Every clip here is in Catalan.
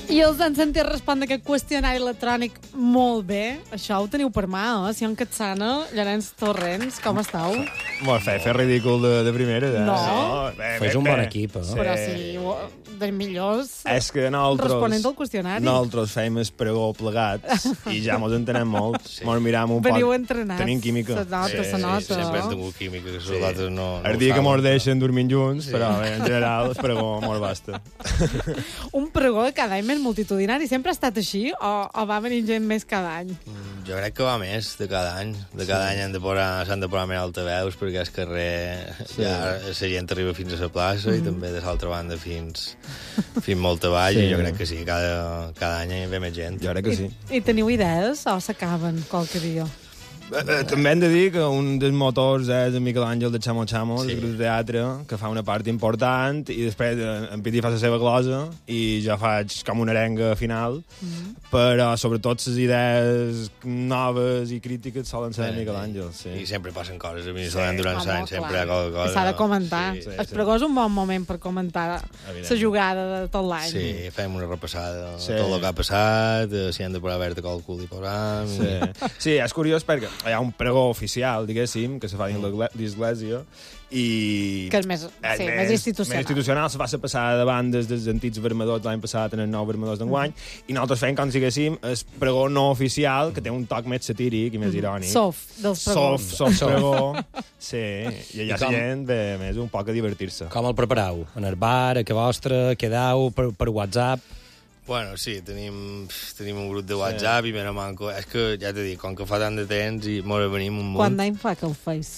I els han sentit respondre aquest qüestionari electrònic molt bé. Això ho teniu per mà, eh? Sion Catsana, Llorenç Torrents, com estàu? Molt fer ridícul de primera. No. Fes un bon equip, eh? Sí. Però sí, dels millors. És que nosaltres... Responent al qüestionari. Nosaltres fem el pregó plegats i ja mos entenem molt. Sí. Mos miram un poc. Veniu entrenats. Tenim química. Se nota. Sempre hem tingut química, que nosaltres no... El dia que mos deixen dormint junts, però en general el pregó molt basta. Un pregó de cada any més multitudinari. Sempre ha estat així o va venir gent més cada any? Jo crec que va més de cada any. De cada any s'han de posar més altaveus perquè al carrer ja la gent arriba fins a la plaça i també de l'altra banda fins molt avall i jo crec que sí, cada any hi ve més gent. Jo crec que sí. I teniu idees o s'acaben qualque dia? També hem de dir que un dels motors és el Miquel Àngel de Chamo Chamo, del grup de teatre, que fa una part important, i després en Piti fa la seva glosa, i jo faig com una arenga final, però sobretot les idees noves i crítiques solen ser de Miquel Àngel. Sí. I sempre passen coses, a mi durant l'any sempre hi ha qualque cosa. S'ha de comentar. El pregó és un bon moment per comentar la jugada de tot l'any. Sí, fem una repassada de tot el que ha passat, si hem de posar verd qualcú li posam... Sí, és curiós perquè hi ha un pregó oficial, diguéssim, que se fa dins l'església, i... Que és més institucional. Més institucional, se va ser passada davant dels antics vermedors l'any passat en els nous vermedors d'enguany, i nosaltres fem, com si diguéssim, el pregó no oficial, que té un toc més satíric i més irònic. Dels pregons. Soft pregó. Sí, i allà la gent ve més un poc a divertir-se. Com el preparau? En el bar, a que vostre, quedau per WhatsApp? Bueno, sí, tenim un grup de WhatsApp i mira manco. És que, ja t'he dit, com que fa tant de temps i molt venim un munt... Quant d'any fa que ho feis?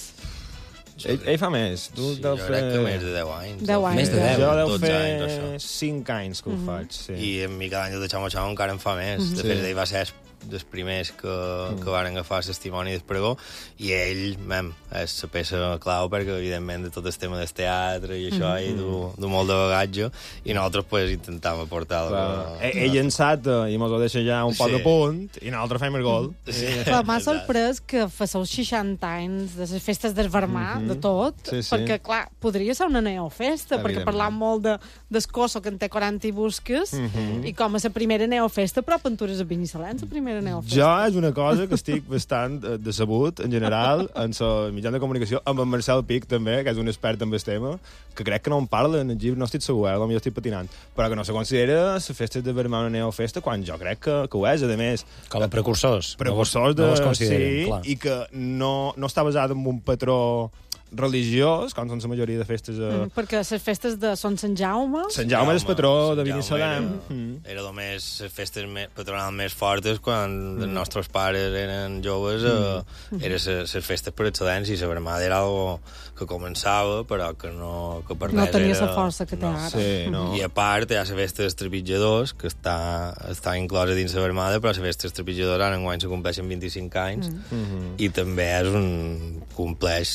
Ell fa més. Jo crec que més de 10 anys. 10 anys. Més de 10. Jo deu fer 5 anys que ho faig, sí. I en Miquel Àngel de Chamo Chamo encara en fa més. De fet, ell va ser dels primers que van agafar el testimoni del pregó, i ell, és la peça clau perquè, evidentment, de tot el tema del teatre i això, i du molt de bagatge, i nosaltres, pues, intentàvem aportar alguna... Ell ensata i mos ho deixa ja un poc de punt, i nosaltres fem el gol. Però m'ha sorprès que fasseu 60 anys de les festes del Vermà, de tot, perquè, clar, podria ser una neofesta, perquè parlam molt d'Escosso, que en té 40 i busques, i com a la primera neofesta, però Pentures a Binissalens, la primera neofesta. Jo és una cosa que estic bastant decebut, en general, en la mitjana de comunicació, amb en Marcel Pic, també, que és un expert en el tema, que crec que no en parla en el llibre, no estic segur, potser estic patinant, però que no se considera la festa de Vermà una neofesta, quan jo crec que ho és, a més. Com a precursors. Precursors no es consideren, clar. I que no està basat en un patró religiós, com són la majoria de festes... Perquè les festes de Sant Jaume... Sant Jaume és el patró de Binissalem. Era només les festes patronals més fortes quan els nostres pares eren joves, eren les festes per excel·lència, i la Vermada era algo que començava, però que per res no tenia era... la força que té ara. Sí, no. I a part hi ha la festa dels trepitjadors, que està inclosa dins la Vermada, però la festa dels trepitjadors ara enguany se compleixen 25 anys, i també és compleix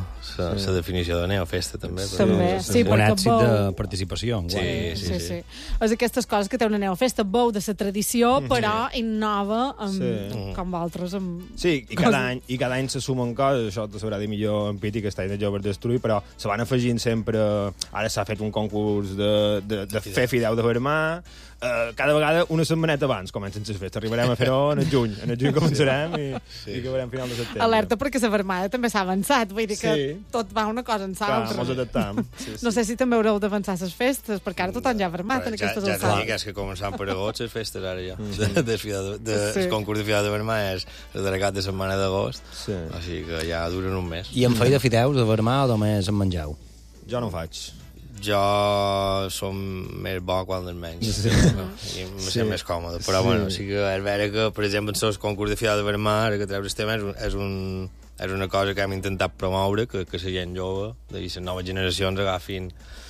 la definició de neofesta, també. Sí, un èxit de participació. Sí. És aquestes coses que té una neofesta, bou de la tradició, però innova com altres. Sí, i cada any se sumen coses, això t'ho sabrà dir millor en Piti, que està de jove per destruir, però se van afegint sempre... Ara s'ha fet un concurs de fer fideu de Vermà, cada vegada una setmaneta abans comencen les festes. Arribarem a fer-ho en el juny començarem i acabarem final de setembre. Alerta perquè la Vermada també s'ha avançat, vull dir que tot va una cosa en l'altra. Mos adaptam. No sé si també haureu d'avançar les festes, perquè ara tothom ja ha vermat en aquestes alçades. Ja t'he dit que és que començant per agost les festes ara ja. El concurs de fideu de Vermà és el darrer cap de setmana d'agost, o sigui que ja duren un mes. I en feu de fideus de Vermà o només en mengeu? Jo no ho faig. Jo som més bo quan els menys i em sent més còmode, però bueno, sí que és vera que, per exemple, en el concurs de fideu de Vermà, ara que treus el tema, és una cosa que hem intentat promoure, que la gent jove, les noves generacions agafin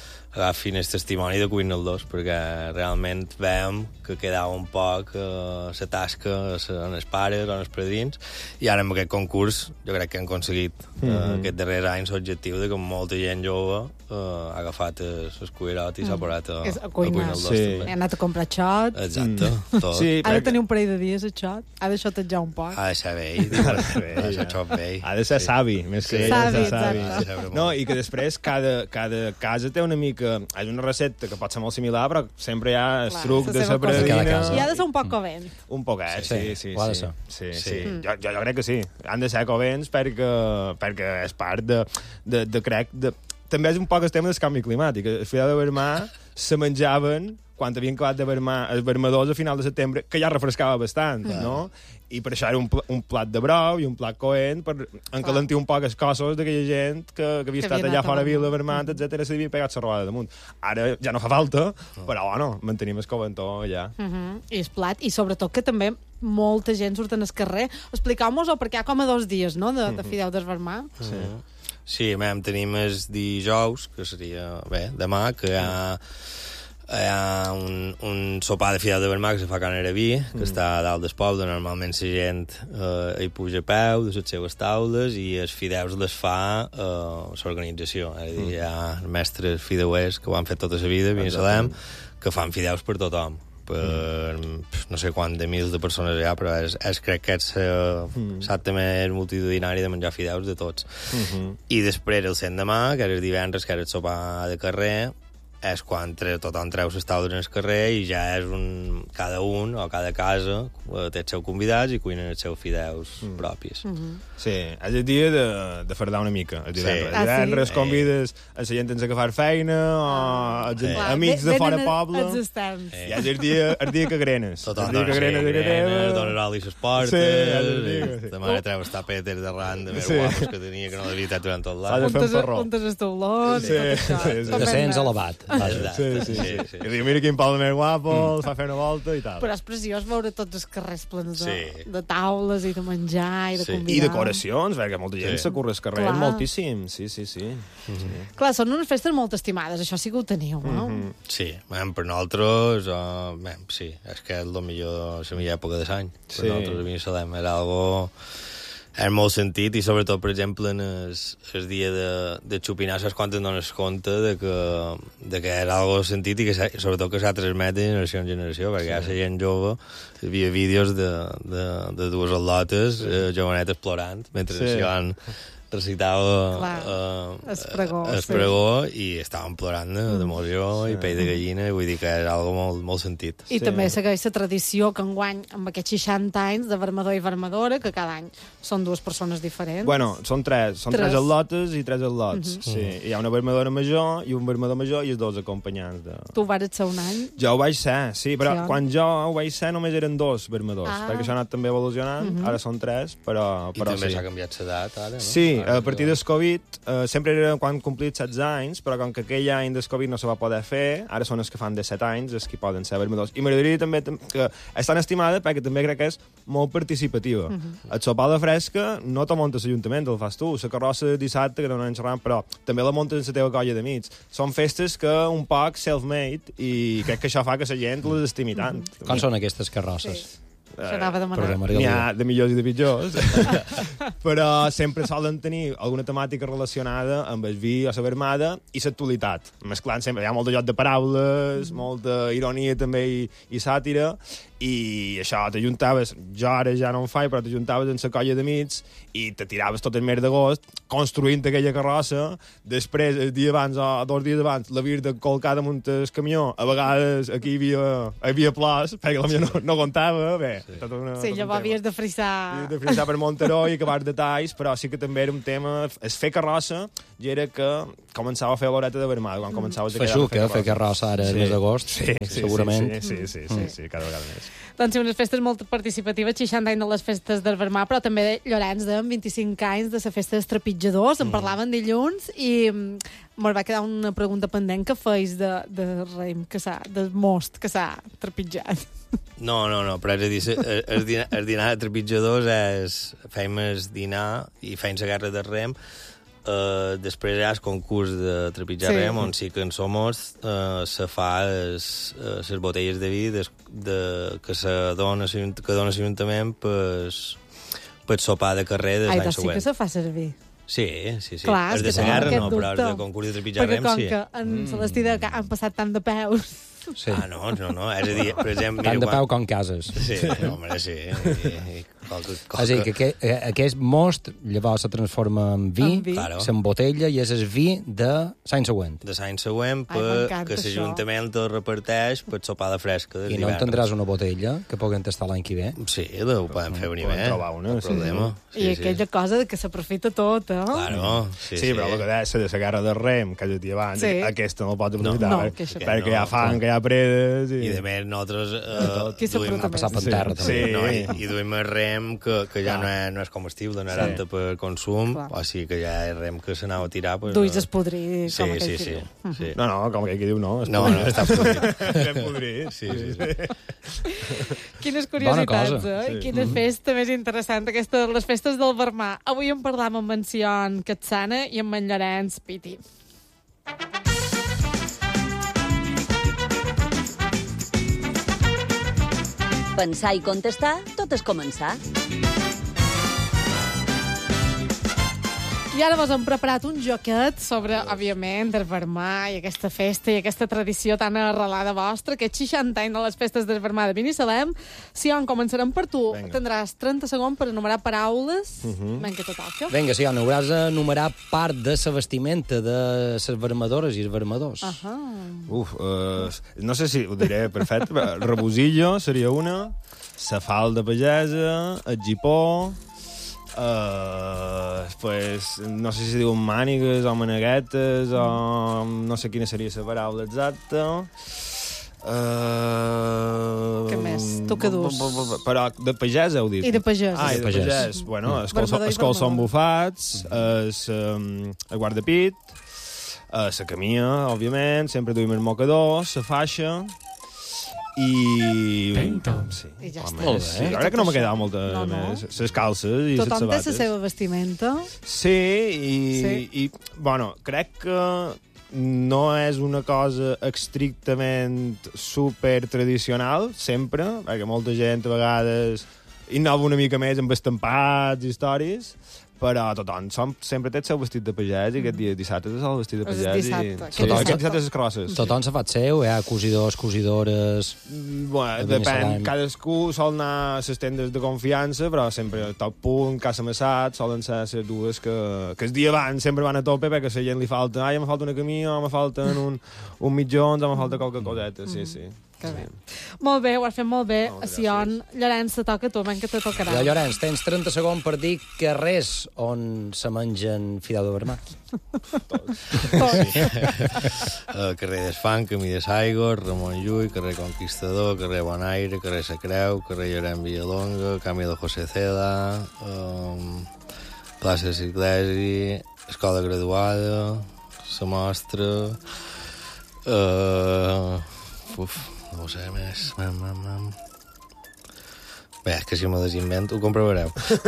el testimoni de Cuina el 2, perquè realment veiem que quedava un poc la tasca en els pares o en els padrins, i ara amb aquest concurs jo crec que hem aconseguit aquest darrer any l'objectiu de que molta gent jove ha agafat el cuirot i s'ha posat a Cuina el 2 també. Ha anat a comprar xot. Exacte, tot. Ha de tenir un parell de dies a xot, ha de xotejar un poc. Ha de ser vell, ha de ser savi, més que savi. No, i que després cada casa té una mica que és una recepta que pot ser molt similar, però sempre hi ha el truc de la predina. I ha de ser un poc covent. Un poquet, sí. Ho ha de ser. Sí. Jo crec que sí. Han de ser covents perquè és part de crec... També és un poc el tema del canvi climàtic. El fideu de vermà se menjaven quan havien acabat de vermar els vermadors a final de setembre, que ja refrescava bastant, no? I per això era un plat de brou i un plat coent per encalentir un poc els cossos d'aquella gent que havia estat allà fora a Vila, vermant, etc. S'havia pegat la robada damunt. Ara ja no fa falta, però bueno, mantenim el coventó allà. I el plat, i sobretot que també molta gent surt al carrer. Expliqueu-nos-ho, perquè hi ha com a 2 dies, no?, de fideu d'esvermar. Sí, tenim el dijous, que seria, demà, que hi ha un sopar de fideu de vermà que se fa a Can Araví, que està a dalt del poble, normalment la gent hi puja a peu de les seves taules i els fideus les fa l'organització. És a dir, hi ha mestres fideuers que ho han fet tota la vida, Binissalem, que fan fideus per tothom. Per no sé quant de mils de persones hi ha, però crec que és l'acte més multitudinari de menjar fideus de tots. I després el l'endemà, que era el divendres, que era el sopar de carrer, és quan tothom treu les taules en el carrer i ja és cada un o cada casa té els seus convidats i cuinen els seus fideus propis. Sí, és el dia de fardar una mica, el divendres. El divendres convides a la gent sense que far feina o amics de fora poble. I és el dia que grenes. Tothom grenes, dones oli les portes, la mare treu els tapetes d'arran de més guapos que tenia, que no l'havia tret durant tot l'any. Untes els taulons i tot això. Descens elevat. Sí. I diu, mira quin pal més guapo, el fa fer una volta i tal. Però és preciós veure tots els carrers plens de taules i de menjar i de convidar. I decoracions, perquè molta gent s'acurre al carrer moltíssim. Sí. Clar, són unes festes molt estimades, això sí que ho teniu, no? Sí, per nosaltres, sí, és que és la millor època de l'any. Per nosaltres a Binissalem era algo... És molt sentit, i sobretot, per exemple, en el dia de xupinar, saps quan te'n dones compte de que era algo sentit i que sobretot que s'ha transmet de generació en generació, perquè la gent jove hi havia vídeos de dues al·lotes jovenetes plorant mentre s'hi recitava el pregó i estaven plorant d'emoció i pell de gallina, i vull dir que era algo molt, molt sentit. I també segueix la tradició que enguany, amb aquests 60 anys de vermador i vermadora, que cada any són 2 persones diferents. Bueno, són 3 al·lotes i 3 al·lots. Sí, hi ha una vermadora major i un vermador major i els 2 acompanyants. Tu vares ser un any? Jo ho vaig ser, sí, però quan jo ho vaig ser només eren 2 vermadors, perquè això ha anat també evolucionant, ara són 3, però I també s'ha canviat l'edat, ara, no? Sí, a partir del Covid, sempre era quan complit 16 anys, però com que aquell any del Covid no se va poder fer, ara són els que fan de 7 anys els que poden ser vermadors. I m'agradaria també que és tan estimada perquè també crec que és molt participativa. El sopar de fresca no te muntes l'Ajuntament, el fas tu. La carrossa de dissabte, que no anem xerrant, però també la muntes en la teva colla d'amics. Són festes que un poc self-made i crec que això fa que la gent les estimi tant. Com són aquestes carrosses? N'hi ha de millors i de pitjors, però sempre solen tenir alguna temàtica relacionada amb el vi o la vermada i l'actualitat, mesclant sempre. Hi ha molt de joc de paraules, molta ironia també i sàtira, i això, t'ajuntaves, jo ara ja no en faig, però t'ajuntaves en la colla d'amics i te tiraves tot el mes d'agost construint aquella carrossa. Després, el dia abans o 2 dies abans, l'havies de colcar damunt el camió. A vegades aquí hi havia plors, perquè potser no comptava. Bé, sí, llavors havies de frisar. De frisar per Monteró i acabar detalls, però sí que també era un tema... Es fer carrossa ja era que començava a fer l'horeta de vermada, quan començaves a fer carrossa ara el mes d'agost, segurament. Sí, cada vegada més. Doncs sí, unes festes molt participatives, 60 anys de les festes del vermà, però també Llorenç de 25 anys de la festa dels trepitjadors, en parlaven dilluns, i me'n va quedar una pregunta pendent que feis de raïm, de most que s'ha trepitjat. No, però és a dir, el dinar de trepitjadors és fem el dinar i fem la guerra de rem. Després hi ha el concurs de trepitjar rem, on sí que en Somos se fa les botelles de vi que dona l'Ajuntament per sopar de carrer de l'any següent. Sí que se fa servir. Sí. Clar, els de la guerra no, però els de concurs de trepitjar rem sí. Perquè com que en Celestí han passat tant de peus... Sí. No, és a dir, per exemple... Tant de peu com cases. Sí, home, sí. I És a dir, que aquest most llavors se transforma en vi, s'embotella i és el vi de l'any següent. De l'any següent, que l'Ajuntament el reparteix per sopar de fresca. I no tindràs una botella que puguem tastar l'any que ve? Sí, ho podem fer venir bé. Trobar una, problema. I aquella cosa que s'aprofita tot, eh? Claro. Sí, però el que deia de la guerra de rem, que has dit abans, aquesta no el pots aprofitar, perquè hi ha fang, que hi ha predes... I de més, nosaltres duim a passar per terra, també. I duim el rem que ja no és comestible, no era apte per consum, o sigui que ja és rem que s'anava a tirar. Duis es podrir, com aquell que diu. No, com aquell que diu, no. No, està podrit. Ben podrit. Sí. Quines curiositats, i quina festa més interessant, aquesta de les festes del Vermà. Avui en parlam amb en Sion Catsana i amb en Llorenç Piti. Pensar i contestar, tot és començar. I ara vos hem preparat un joquet sobre, òbviament, el Vermà i aquesta festa i aquesta tradició tan arrelada vostra, que és 60 anys de les festes del Vermà de Binissalem. Sion, començarem per tu. Tindràs 30 segons per enumerar paraules. Vinga, te toca. Vinga, Sion, hauràs d'enumerar part de la vestimenta de les vermadores i els vermadors. No sé si ho diré perfecte. Rebosillo seria una, la falda pagesa, el gipó... pues no sé si diuen mànigues o maneguetes o no sé quina seria la paraula exacta. Què més? Tu què dus? Però de pagès heu dit? I de pagès. I de pagès. Bueno, els colsons bufats, el guardapit, la camia, òbviament, sempre duim el mocador, la faixa... I ja està. Molt bé. Sí, ara que no m'ha quedat molta més. Les calces i les sabates. Tothom té la seva vestimenta. Sí, i bueno, crec que no és una cosa estrictament super tradicional, sempre, perquè molta gent a vegades innova una mica més amb estampats i històries, però tothom sempre té el seu vestit de pagès i aquest dia dissabte és el vestit de pagès i dissabte les crosses. Tothom s'ha fet seu, hi ha cosidors, cosidores... Bueno, depèn, cadascú sol anar a les tendes de confiança, però sempre Top Punt, Casa Massat, solen ser les dues que el dia abans sempre van a tope perquè a la gent li falta, me falta una camisa, me falten un mitjons, me falta qualque coseta, sí. Molt bé, ho has fet molt bé. Sion, Llorenç, te toca a tu, que te tocarà. Llorenç, tens 30 segons per dir carrers on se mengen fideu de vermà. Carrer d'Esfant, Camí de Saigor, Ramon Llull, carrer Conquistador, carrer Bonaire, carrer Sa Creu, carrer Llorenç Villalonga, Camí de José Ceda, plaça de l'Iglesi, escola graduada, la mostra... no ho sé més. Bé, és que si m'ho desinvento, ho comprovareu.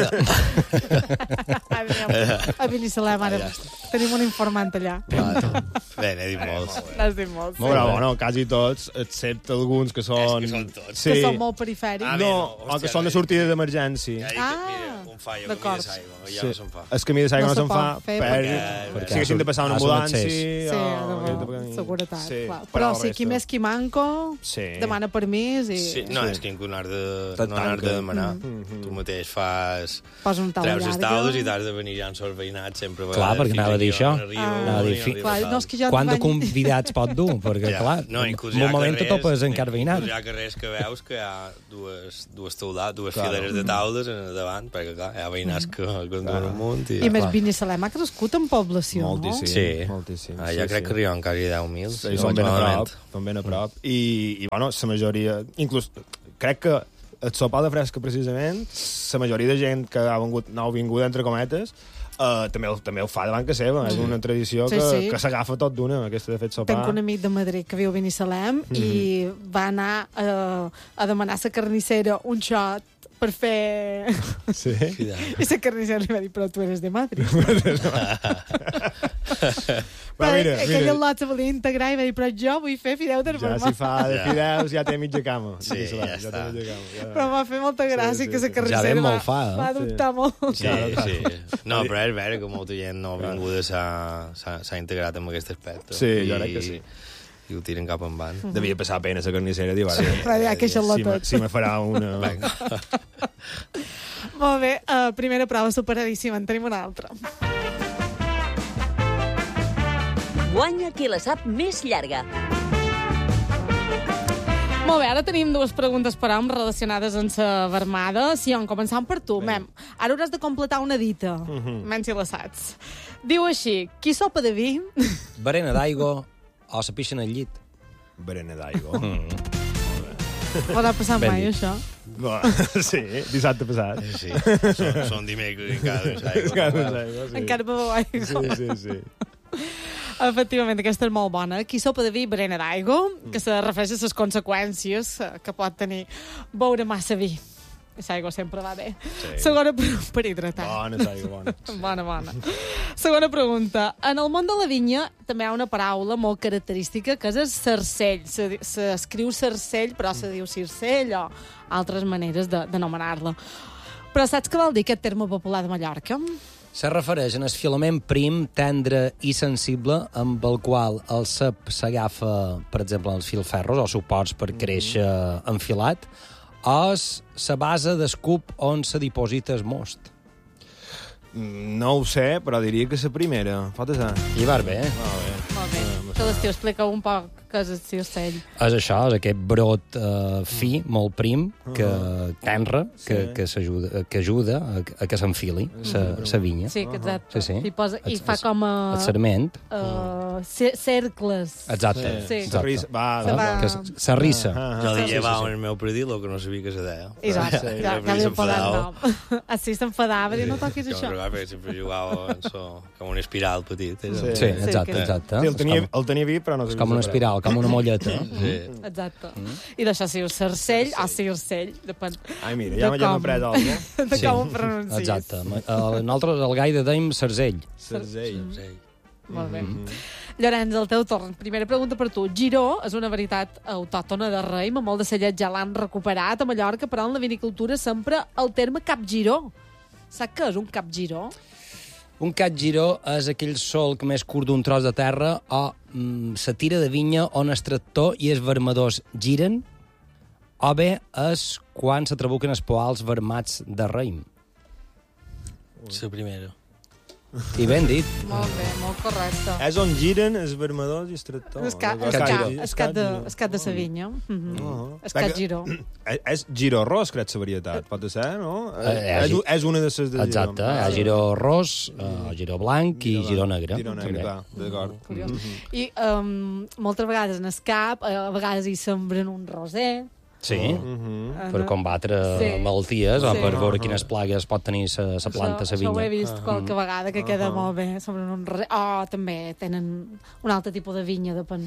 A Binissalem, ara tenim un informant allà. Bé, n'he dit molts. N'has dit molts. Molt bravo, no? Quasi tots, excepte alguns que són... És que són tots. Que són molt perifèrics. No, o que són de sortida d'emergència. Un fallo, Camí de Saigo, ja no se'n fa. El Camí de Saigo no se'n fa perquè si haguessin de passar una ambulància... Sí, seguretat. Però si qui més qui manco, demana permís i... No, és que ningú no has de demanar. Tu mateix fas... Treus les taules i t'has de venir ja amb els veïnats sempre. Clar, perquè anava a dir això. Quant de convidats pot dur? Perquè, clar, en un moment te topes encara veïnat. Hi ha carrers que veus que hi ha dues fileres de taules davant, perquè, clar, hi ha veïnats que en duen un munt. I més Binissalem ha crescut en població, no? Moltíssim. Jo crec que arriben quasi 10.000. Són ben a prop. I, bueno, la majoria... Inclús, crec que el sopar de fresca, precisament, la majoria de gent que ha vingut entre cometes, també el fa davant que seva. És una tradició que s'agafa tot d'una, aquesta de fet sopar. Tenc un amic de Madrid que viu a Binissalem i va anar a demanar a la carnissera un xot per fer... Sí? I la carnissera li va dir, però tu eres de Madrid. Aquell lot se volia integrar i va dir, però jo vull fer fideu de vermà. Ja si fa de fideus ja té mitja cama. Sí, ja està. Però m'ha fet molta gràcia que la carnissera va adoptar molt. Sí. No, però és vera que molta gent nouvinguda s'ha integrat en aquest aspecte. Sí, jo crec que sí. I ho tiren cap en van. Devia passar pena a la carnissera. Sí, ja que això-lo tot. Si me farà una... Molt bé, primera prova superadíssima, en tenim una altra. Guanya qui la sap més llarga. Molt bé, ara tenim dues preguntes per hom relacionades amb la vermada. Sí, començant per tu, Mem. Ara hauràs de completar una dita, menys si la saps. Diu així, qui sopa de vi? Berena d'aigua o la pixa en el llit? Berena d'aigua. Pot haver passat mai, això? Sí, dissabte passat. Sí, són dimecres encara aigua. Encara beveu aigua. Sí. Efectivament, aquesta és molt bona. Qui sopa de vi, berena d'aigua, que se refereix a les conseqüències que pot tenir beure massa vi. L'aigua sempre va bé. Sí. Segona per hidratar. Bona, l'aigua, bona. Bona. Segona pregunta. En el món de la vinya també hi ha una paraula molt característica que és el cercell. S'escriu cercell, però se diu circell o altres maneres d'anomenar-la. Però saps què vol dir aquest terme popular de Mallorca? Se refereix al filament prim, tendre i sensible amb el qual el cep s'agafa, per exemple, els filferros o suports per créixer enfilat, o la base d'escup on se diposita el most. No ho sé, però diria que la primera. Pot ser. I va bé. Molt bé. Que l'estiu explica un poc què és el circell. És això, és aquest brot fi, molt prim, tenre, que ajuda a que s'enfili la vinya. Sí, exacte. Sí. I fa com a... El sarment. Cercles. Exacte. Sí. S'arrissa. Jo li llevava el meu predilo, que no sabia què se deia. Exacte. Ja li he posat nom. Així s'enfadava, i no toquis això. Perquè sempre jugava com una espiral petit. Sí, exacte. El tenia vi, però no sabia. Com una espiral, com una molleta. Exacte. I d'això si diu cercell o circell. Ai, mira, ja m'hem après alguna cosa. De com ho pronuncies. Exacte. Nosaltres al Gaire deim cercell. Cercell. Molt bé. Llorenç, el teu torn. Primera pregunta per tu. Giró és una varietat autòctona de raïm, amb molt de cellet ja l'han recuperat a Mallorca, però en la vinicultura sempre el terme capgiró. Saps què és un capgiró? Un capgiró és aquell solc més curt d'un tros de terra o la tira de vinya on el tractor i els vermadors giren, o bé és quan se trabuquen els poals vermats de raïm. La primera. I ben dit. Molt bé, molt correcte. És on giren els vermadors i els tractors. Escat de sa vinya. Escat giró. És giró ros, crec, la varietat. Pot ser, no? És una de les de giró. Exacte, hi ha giró ros, giró blanc i giró negre. Giró negre, clar, d'acord. I moltes vegades en escap, a vegades hi sembren un roser. Sí, per combatre malalties o per veure quines plagues pot tenir la planta, la vinya. Això ho he vist qualque vegada, que queda molt bé sobre un roser. També tenen un altre tipus de vinya, depèn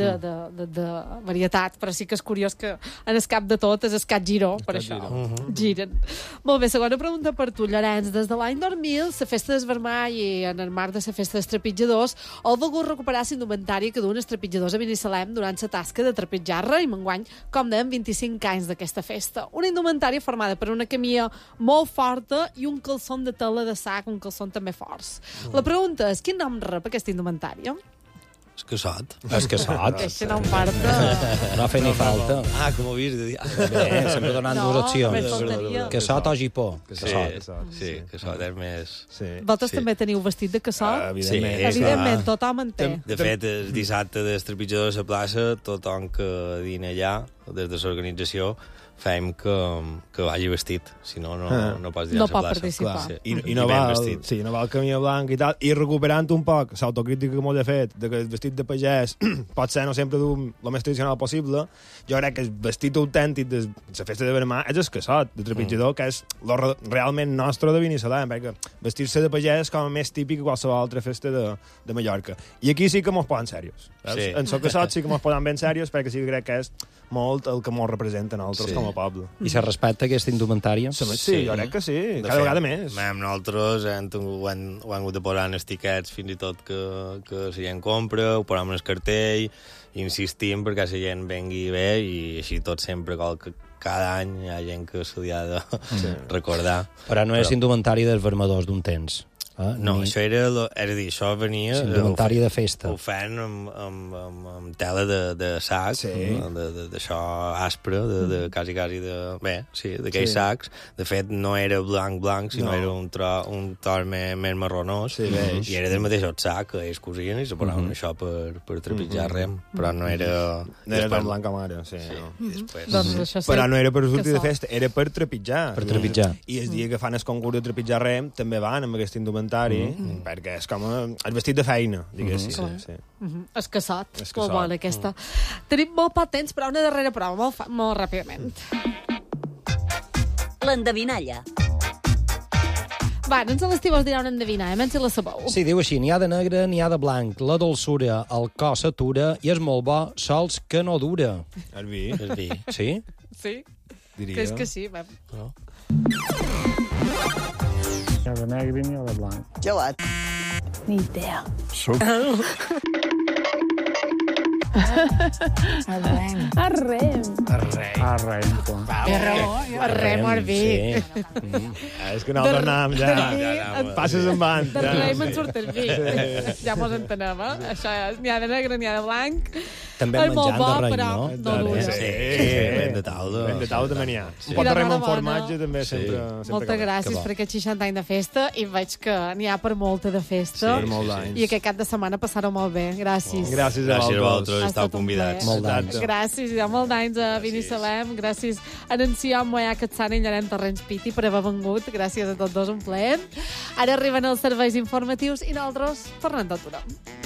de varietat, però sí que és curiós que en el cap de tot és escat giró, per això. Giren. Molt bé, segona pregunta per tu, Llorenç. Des de l'any 2000, la festa d'Esvermall i en el marc de la festa dels trepitjadors, heu volgut recuperar l'indumentària que duen els trepitjadors a Binissalem durant la tasca de trepitjar raïm. Enguany, com dèiem, 25 anys d'aquesta festa. Una indumentària formada per una camilla molt forta i un calçon de tela de sac, un calçon també forts. La pregunta és, quin nom rep aquesta indumentària? Escassot. Escassot. Això no em parta. No fa ni falta. Com ho vist? Bé, sempre donant dues opcions. Cassot o gipó? Sí, cassot és més... Vosaltres també teniu vestit de cassot? Evidentment, tothom en té. De fet, el dissabte dels trepitjadors a la plaça, tothom que dina allà, des de l'organització, fem que vagi vestit, si no pots dir a la plaça. No pot participar. I no va el camí blanc i tal, i recuperant un poc l'autocrítica que m'ho he fet, que el vestit de pagès pot ser no sempre el més tradicional possible, jo crec que el vestit autèntic de la festa de Vermà és el cassot de trepitjador, que és realment nostre de Binissalem, perquè vestir-se de pagès és com a més típic que qualsevol altra festa de Mallorca. I aquí sí que mos posen serios. En el cassot sí que mos posen ben serios, perquè sí que crec que és molt el que mos representa a nosaltres com a poble. I se respecta aquesta indumentària? Sí, jo crec que sí, cada vegada més. Nosaltres ho hem hagut de posar en els tiquets fins i tot que la gent compra, ho posem en el cartell, insistim perquè la gent vengui bé i així tot sempre, cada any hi ha gent que se li ha de recordar. Però no és indumentari dels vermadors d'un temps. No, això era... És a dir, això venia... Indumentari de festa. Ho fan amb tela de sac, d'això aspre, quasi de... Bé, sí, d'aquells sacs. De fet, no era blanc, sinó era un tros més marronós, i era del mateix sac que ells cosien i se posaven això per trepitjar rem, però no era... No era tan blanc com ara, sí. Però no era per sortir de festa, era per trepitjar. Per trepitjar. I el dia que fan el concurs de trepitjar rem també van amb aquest indumentari, perquè és com el vestit de feina, diguéssim. Escassot, molt bona aquesta. Tenim molt poc temps, però una darrera prova, molt ràpidament. L'endevinalla. Va, no ens l'estimos dirà una endevinalla, menys si la sabeu. Sí, diu així, n'hi ha de negre, n'hi ha de blanc, la dolçura, el cos s'atura i és molt bo, sols que no dura. El vi. Sí? Sí? Diria. Que és que sí, va. No. Ni ha de negre ni ha de blanc. Gelat. Ni idea. Suc. Arrem. Arrem. Arrem, arbi. És que nosaltres anàvem ja... Passes en van. De rem en surt el vi. Ja mos entenem, Això és, n'hi ha de negre, n'hi ha de blanc. També menjant de rem, no? No dura. Sí, ben de taula. Ben de taula també n'hi ha. Un pot de rem amb formatge també sempre... Moltes gràcies per aquests 60 anys de festa i veig que n'hi ha per molta de festa. Sí, molt d'anys. I aquest cap de setmana passar-ho molt bé. Gràcies. Gràcies a vosaltres. Estàu convidats. Molt d'anys. Gràcies, ja molt d'anys a Binissalem. Gràcies a Nancià Moyà Catsana i Llarent Torrents Piti per haver vengut. Gràcies a tots dos, un plaer. Ara arriben els serveis informatius i nosaltres tornem tot.